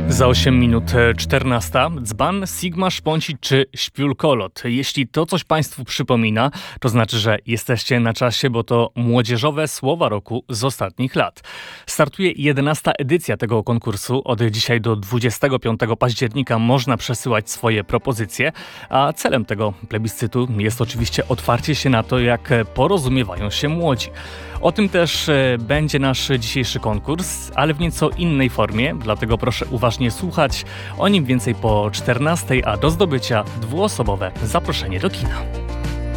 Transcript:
Za 8 minut 14. Dzban, Sigma, Szponcik czy Śpiulkolot. Jeśli to coś Państwu przypomina, to znaczy, że jesteście na czasie, bo to młodzieżowe słowa roku z ostatnich lat. Startuje 11. edycja tego konkursu. Od dzisiaj do 25 października można przesyłać swoje propozycje, a celem tego plebiscytu jest oczywiście otwarcie się na to, jak porozumiewają się młodzi. O tym też będzie nasz dzisiejszy konkurs, ale w nieco innej formie, dlatego proszę uważnie słuchać. O nim więcej po 14, a do zdobycia dwuosobowe zaproszenie do kina.